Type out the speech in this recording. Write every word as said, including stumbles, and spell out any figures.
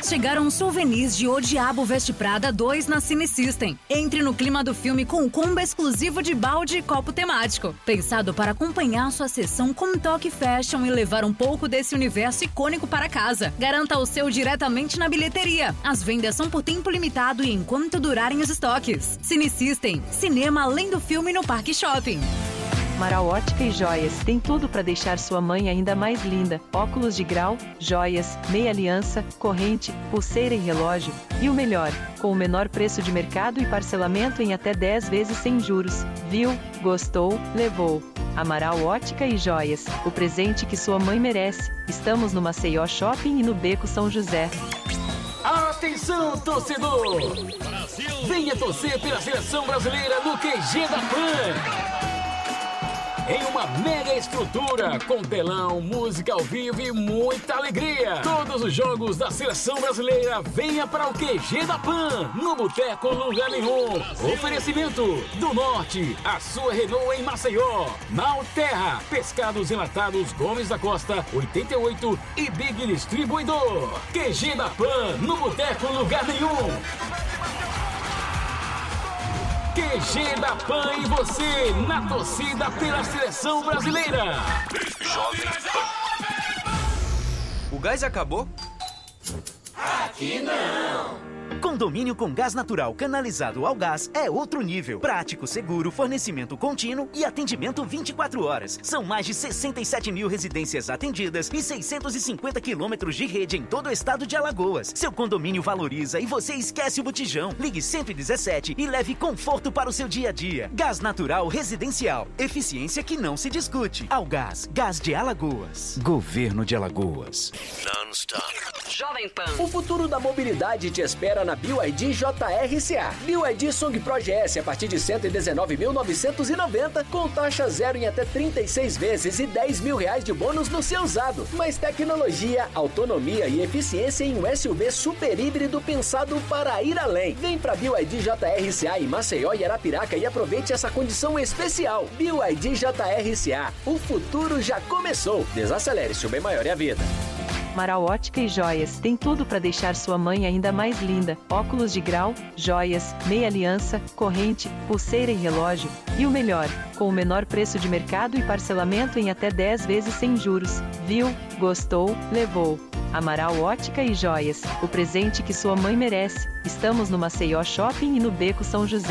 Chegaram os souvenirs de O Diabo Veste Prada dois na Cine System. Entre no clima do filme com um combo exclusivo de balde e copo temático. Pensado para acompanhar sua sessão com toque fashion e levar um pouco desse universo icônico para casa. Garanta o seu diretamente na bilheteria. As vendas são por tempo limitado e enquanto durarem os estoques. Cine System, cinema além do filme no Parque Shopping. Amaral Ótica e Joias tem tudo para deixar sua mãe ainda mais linda. Óculos de grau, joias, meia aliança, corrente, pulseira e relógio. E o melhor, com o menor preço de mercado e parcelamento em até dez vezes sem juros. Viu? Gostou? Levou. Amaral Ótica e Joias, o presente que sua mãe merece. Estamos no Maceió Shopping e no Beco São José. Atenção, torcedor! Brasil. Venha torcer pela seleção brasileira no Q G da Pan! Em uma mega estrutura, com telão, música ao vivo e muita alegria. Todos os jogos da seleção brasileira, venha para o Q G da Pan, no Boteco Lugar Nenhum. Oferecimento do Norte, a sua Renault em Maceió. Malterra, Pescados Enlatados Gomes da Costa, oitenta e oito e Big Distribuidor. Q G da Pan, no Boteco Lugar Nenhum. Q G da Pan e você, na torcida pela seleção brasileira. Jovem Pan. O gás acabou? Aqui não! Condomínio com gás natural canalizado ao gás é outro nível. Prático, seguro, fornecimento contínuo e atendimento vinte e quatro horas. São mais de sessenta e sete mil residências atendidas e seiscentos e cinquenta quilômetros de rede em todo o estado de Alagoas. Seu condomínio valoriza e você esquece o botijão. Ligue cento e dezessete e leve conforto para o seu dia a dia. Gás natural residencial. Eficiência que não se discute. Algás, Gás de Alagoas. Governo de Alagoas. Non-stop. Jovem Pan. O futuro da mobilidade te espera na B Y D J R C A. B Y D Song Pro G S a partir de cento e dezenove mil novecentos e noventa, com taxa zero em até trinta e seis vezes e dez mil reais de bônus no seu usado. Mais tecnologia, autonomia e eficiência em um S U V super híbrido pensado para ir além. Vem pra B Y D J R C A em Maceió e Arapiraca e aproveite essa condição especial. B Y D J R C A. O futuro já começou. Desacelere-se, o bem maior é a vida. Amaral Ótica e Joias tem tudo para deixar sua mãe ainda mais linda. Óculos de grau, joias, meia aliança, corrente, pulseira e relógio. E o melhor, com o menor preço de mercado e parcelamento em até dez vezes sem juros. Viu? Gostou? Levou. Amaral Ótica e Joias, o presente que sua mãe merece. Estamos no Maceió Shopping e no Beco São José.